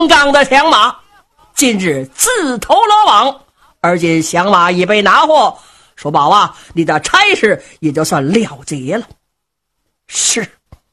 刚的响马，今日自投罗网，而今响马已被拿获，叔宝啊，你的差事也就算了结了。是。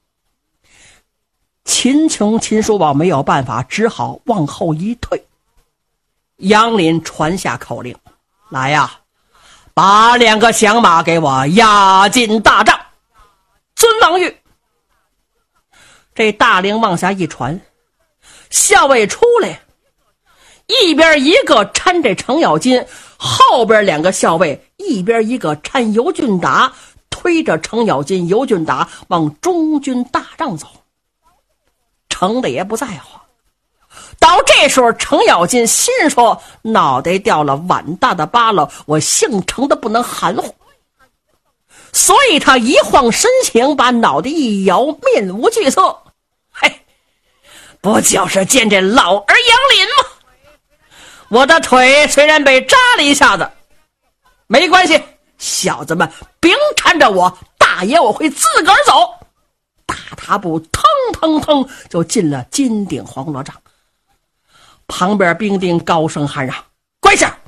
秦琼、秦叔宝没有办法，只好往后一退。杨林传下口令：来呀，把2个响马给我押进大帐。遵王谕。这大令往下一传，校尉出来，一边一个搀着程咬金，后边2个校尉一边一个搀尤俊达，推着程咬金、尤俊达往中军大帐走。程的也不在乎。到这时候，程咬金心说：脑袋掉了碗大的疤了，我姓程的不能含糊。所以他一晃身形，把脑袋一摇，面无惧色。嘿，不就是见这老儿杨林吗？我的腿虽然被扎了一下子，没关系，小子们别缠着我，大爷我会自个儿走。大踏步腾腾腾就进了金顶黄罗帐。旁边兵丁高声喊嚷：跪下！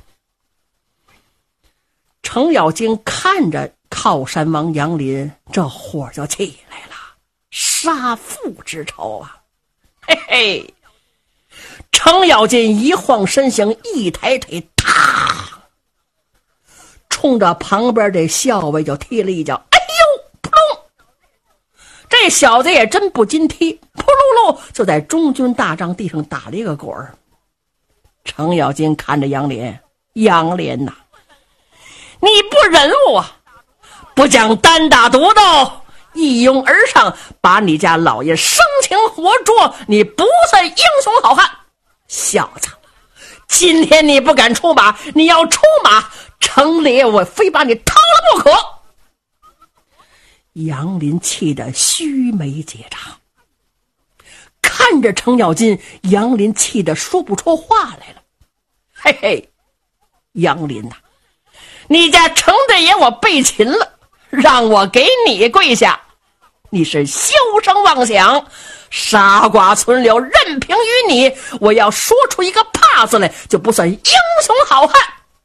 程咬金看着靠山王杨林，这火就起来了，杀父之仇啊！嘿嘿！程咬金一晃身形，一抬腿，啪，冲着旁边这校尉就踢了一脚。哎呦，扑通！这小子也真不禁踢，扑噜噜就在中军大帐地上打了一个滚儿。程咬金看着杨林，杨林呐，你不忍我啊，不将单打独斗，一拥而上，把你家老爷生擒活捉，你不算英雄好汉。小子，今天你不敢出马，你要出马，程烈我非把你掏了不可。杨林气得须眉结扎，看着程咬金，杨林气得说不出话来了。嘿嘿，杨林呐，你家程大爷我被擒了，让我给你跪下，你是休生妄想，傻瓜存留，任凭于你，我要说出一个怕字来，就不算英雄好汉。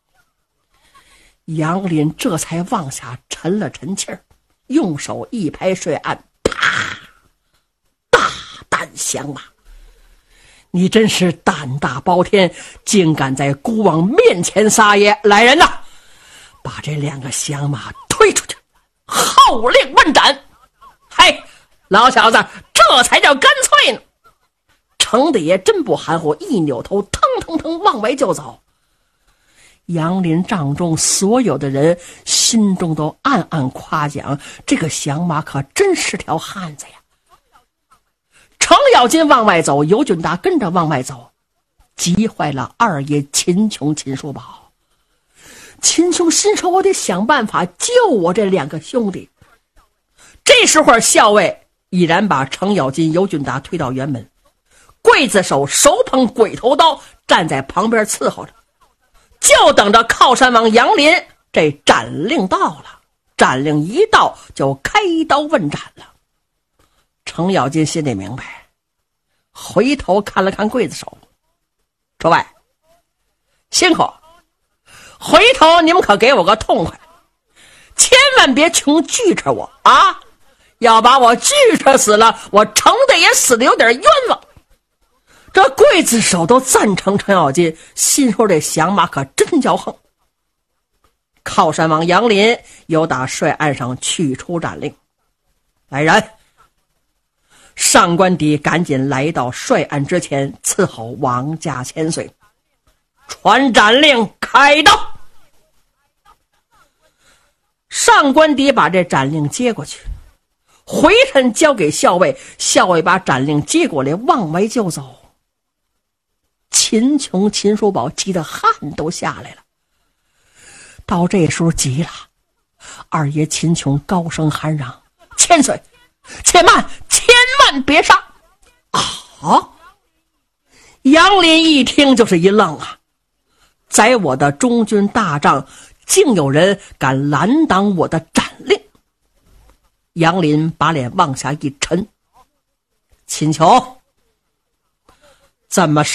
杨林这才往下沉了沉气儿，用手一拍睡案，啪！大胆响马，你真是胆大包天，竟敢在孤王面前撒野！来人呐，把这2个响马推出去，号令问斩！嘿，老小子，这才叫干脆呢！程大爷真不含糊，一扭头，腾腾腾往外就走。杨林帐中所有的人心中都暗暗夸奖，这个响马可真是条汉子呀。程咬金往外走，尤俊达跟着往外走，急坏了二爷秦琼、秦叔宝。秦琼心说，我得想办法救我这2个兄弟。这时候校尉已然把程咬金、尤俊达推到辕门，刽子手手捧鬼头刀站在旁边伺候着，就等着靠山王杨林这斩令到了。斩令一到，就开刀问斩了。程咬金心里明白，回头看了看刽子手，诸位辛苦，回头你们可给我个痛快，千万别穷锯着我啊！要把我锯着死了，我程的也死的有点冤枉。这刽子手都赞成程咬金，心说这响马可真骄横。靠山王杨林又打帅案上取出斩令，来人！上官邸赶紧来到帅案之前，伺候王家千岁，传斩令，开刀。上官邸把这斩令接过去，回身交给校尉，校尉把斩令接过来，往外就走。秦琼、秦叔宝急得汗都下来了。到这时候急了，二爷秦琼高声喊嚷：千岁，且慢，千万别杀！啊！杨林一听就是一愣啊，在我的中军大帐竟有人敢拦挡我的斩令。杨林把脸往下一沉，秦琼， 怎么